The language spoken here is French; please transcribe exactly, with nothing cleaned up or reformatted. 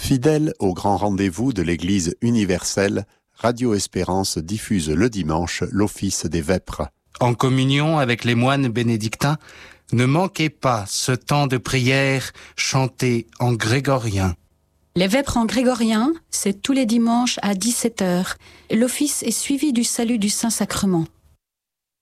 Fidèle au grand rendez-vous de l'Église universelle, Radio Espérance diffuse le dimanche l'office des vêpres. En communion avec les moines bénédictins, ne manquez pas ce temps de prière chanté en grégorien. Les vêpres en grégorien, c'est tous les dimanches à dix-sept heures. L'office est suivi du salut du Saint-Sacrement.